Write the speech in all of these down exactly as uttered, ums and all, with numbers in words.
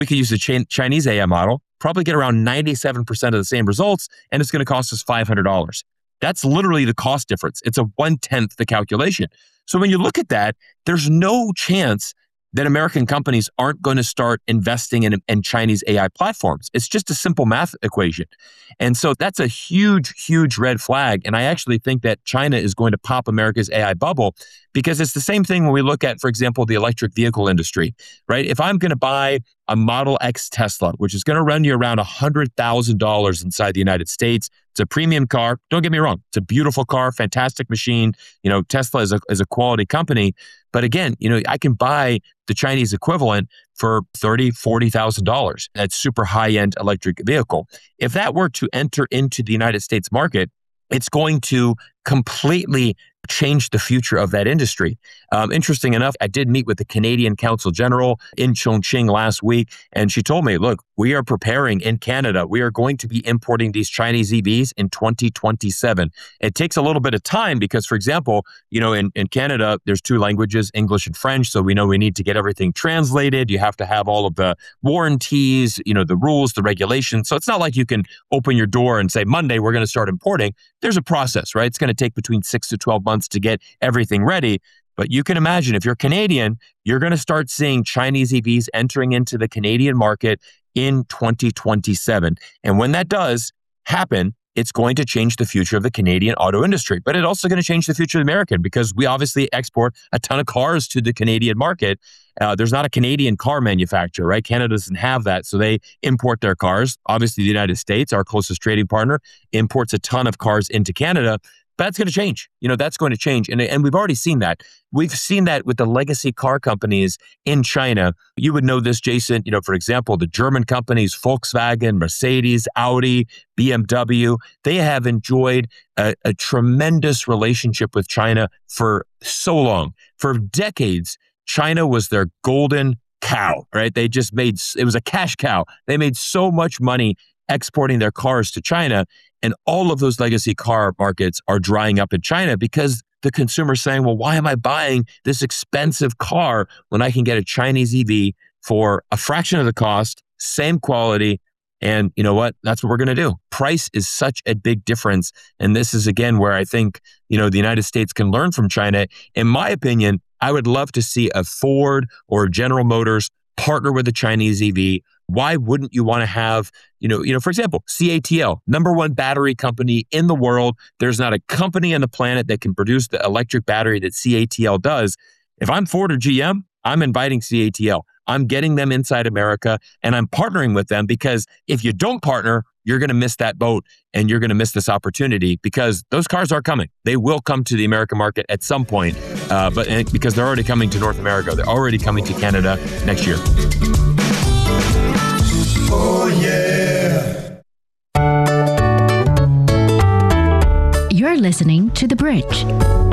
We could use the Ch- Chinese A I model, probably get around ninety-seven percent of the same results, and it's going to cost us five hundred dollars. That's literally the cost difference. It's a one-tenth the calculation. So when you look at that, there's no chance that American companies aren't going to start investing in, in Chinese A I platforms. It's just a simple math equation. And so that's a huge, huge red flag. And I actually think that China is going to pop America's A I bubble, because it's the same thing when we look at, for example, the electric vehicle industry, right? If I'm going to buy a Model X Tesla, which is going to run you around one hundred thousand dollars inside the United States, it's a premium car. Don't get me wrong. It's a beautiful car, fantastic machine. You know, Tesla is a, is a quality company. But again, you know, I can buy the Chinese equivalent for thirty thousand dollars, forty thousand dollars. That's super high-end electric vehicle. If that were to enter into the United States market, it's going to completely change the future of that industry. Um, interesting enough, I did meet with the Canadian Counsel General in Chongqing last week, and she told me, look, we are preparing in Canada. We are going to be importing these Chinese E Vs in twenty twenty-seven. It takes a little bit of time because, for example, you know, in, in Canada, there's two languages, English and French. So we know we need to get everything translated. You have to have all of the warranties, you know, the rules, the regulations. So it's not like you can open your door and say, Monday, we're going to start importing. There's a process, right? It's going to take between six to twelve months to get everything ready. But you can imagine if you're Canadian, you're going to start seeing Chinese E Vs entering into the Canadian market in twenty twenty-seven. And when that does happen, it's going to change the future of the Canadian auto industry. But it's also going to change the future of the American, because we obviously export a ton of cars to the Canadian market. Uh, there's not a Canadian car manufacturer, right? Canada doesn't have that. So they import their cars. Obviously, the United States, our closest trading partner, imports a ton of cars into Canada. That's going to change. You know, that's going to change. And, and we've already seen that. We've seen that with the legacy car companies in China. You would know this, Jason. You know, for example, the German companies, Volkswagen, Mercedes, Audi, B M W, they have enjoyed a, a tremendous relationship with China for so long. For decades, China was their golden cow, right? They just made, it was a cash cow. They made so much money exporting their cars to China. And all of those legacy car markets are drying up in China because the consumer's saying, well, why am I buying this expensive car when I can get a Chinese E V for a fraction of the cost, same quality? And you know what? That's what we're going to do. Price is such a big difference. And this is, again, where I think, you know, the United States can learn from China. In my opinion, I would love to see a Ford or General Motors partner with a Chinese E V. Why wouldn't you want to have, you know, you know, for example, C A T L, number one battery company in the world. There's not a company on the planet that can produce the electric battery that C A T L does. If I'm Ford or G M, I'm inviting C A T L. I'm getting them inside America and I'm partnering with them, because if you don't partner, you're going to miss that boat and you're going to miss this opportunity, because those cars are coming. They will come to the American market at some point, uh, but because they're already coming to North America. They're already coming to Canada next year. Oh, yeah. You're listening to The Bridge.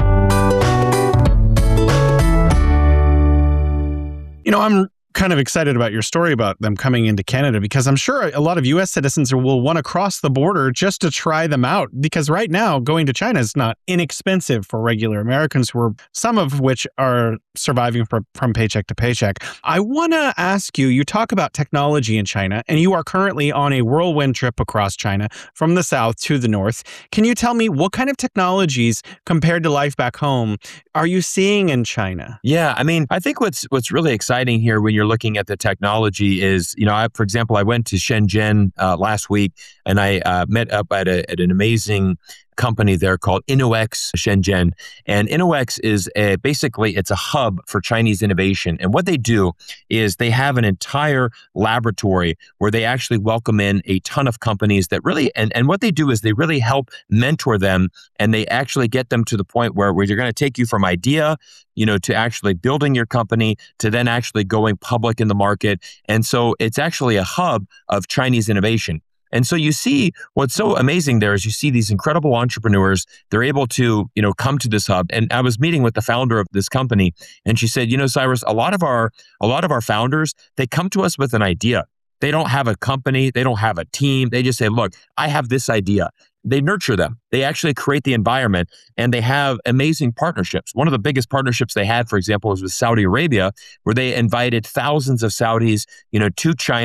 You know, I'm kind of excited about your story about them coming into Canada, because I'm sure a lot of U S citizens will want to cross the border just to try them out, because right now going to China is not inexpensive for regular Americans, who are, some of which are surviving from, from paycheck to paycheck. I want to ask you, you talk about technology in China, and you are currently on a whirlwind trip across China from the south to the north. Can you tell me what kind of technologies, compared to life back home, are you seeing in China? Yeah, I mean, I think what's what's really exciting here when you're looking at the technology is, you know, I, for example, I went to Shenzhen uh, last week, and I uh, met up at, a, at an amazing company there called InnoX Shenzhen. And InnoX is a, basically, it's a hub for Chinese innovation. And what they do is they have an entire laboratory where they actually welcome in a ton of companies that really, and, and what they do is they really help mentor them, and they actually get them to the point where, where they're going to take you from idea, you know, to actually building your company, to then actually going public in the market. And so it's actually a hub of Chinese innovation. And so you see what's so amazing there is you see these incredible entrepreneurs. They're able to, you know, come to this hub. And I was meeting with the founder of this company, and she said, you know, Cyrus, a lot of our a lot of our founders, they come to us with an idea. They don't have a company, they don't have a team. They just say, look, I have this idea. They nurture them. They actually create the environment, and they have amazing partnerships. One of the biggest partnerships they had, for example, was with Saudi Arabia, where they invited thousands of Saudis, you know, to China